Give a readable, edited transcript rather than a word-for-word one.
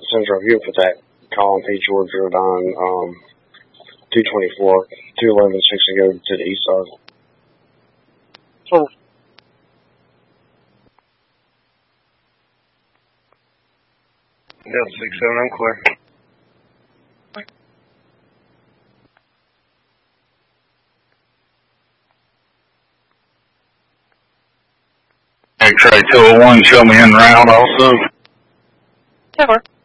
Central View for that. Colin P. Georgia on 224, 211, 6 to go to the east side. So, Delta 67, I'm clear. X-ray 201, show me en route also. yeah,